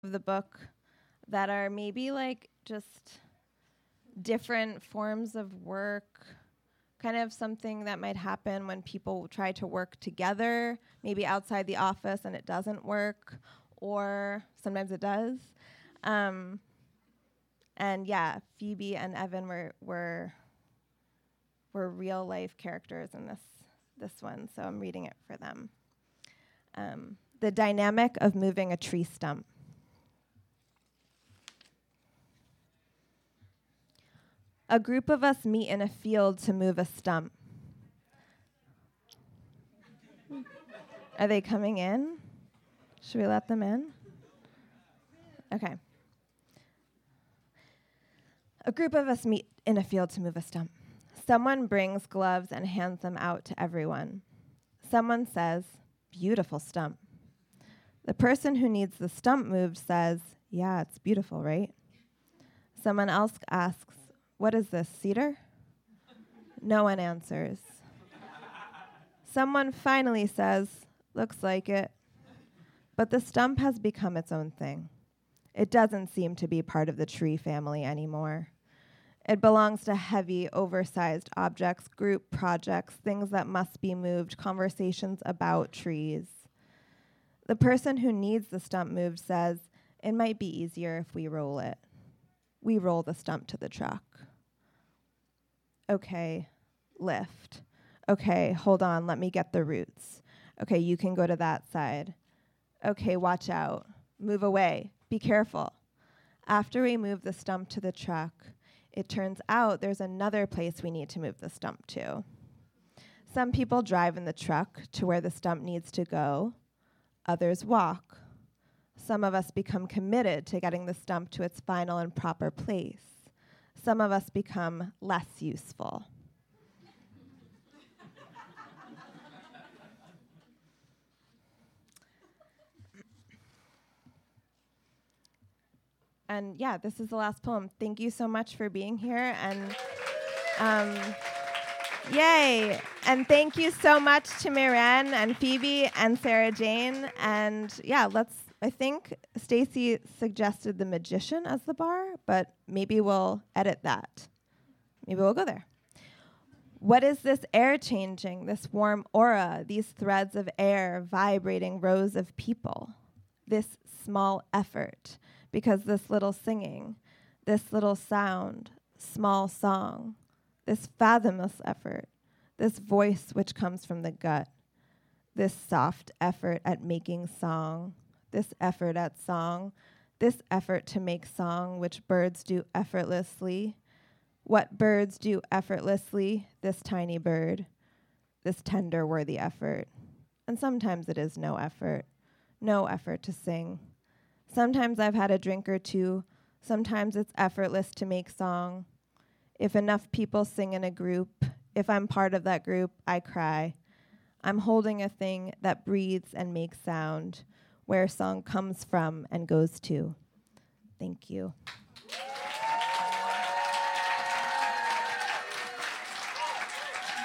of the book that are maybe like just different forms of work, kind of something that might happen when people try to work together, maybe outside the office and it doesn't work, or sometimes it does. And yeah, Phoebe and Evan were real life characters in this one, so I'm reading it for them. The dynamic of moving a tree stump. A group of us meet in a field to move a stump. Are they coming in? Should we let them in? Okay. A group of us meet in a field to move a stump. Someone brings gloves and hands them out to everyone. Someone says, "Beautiful stump." The person who needs the stump moved says, "Yeah, it's beautiful, right?" Someone else asks, "What is this, cedar?" No one answers. Someone finally says, "Looks like it." But the stump has become its own thing. It doesn't seem to be part of the tree family anymore. It belongs to heavy, oversized objects, group projects, things that must be moved, conversations about trees. The person who needs the stump moved says, "It might be easier if we roll it." We roll the stump to the truck. Okay, lift. Okay, hold on, let me get the roots. Okay, you can go to that side. Okay, watch out. Move away. Be careful. After we move the stump to the truck, it turns out there's another place we need to move the stump to. Some people drive in the truck to where the stump needs to go. Others walk. Some of us become committed to getting the stump to its final and proper place. Some of us become less useful. And yeah, this is the last poem. Thank you so much for being here. And yay. And thank you so much to Maren and Phoebe and Sarah Jane. And yeah, I think Stacy suggested the magician as the bar, but maybe we'll edit that. Maybe we'll go there. What is this air changing, this warm aura, these threads of air vibrating rows of people? This small effort, because this little singing, this little sound, small song, this fathomless effort, this voice which comes from the gut, this soft effort at making song, this effort at song, this effort to make song which birds do effortlessly. What birds do effortlessly, this tiny bird, this tender, worthy effort. And sometimes it is no effort to sing. Sometimes I've had a drink or two. Sometimes it's effortless to make song. If enough people sing in a group, if I'm part of that group, I cry. I'm holding a thing that breathes and makes sound, where song comes from and goes to. Thank you.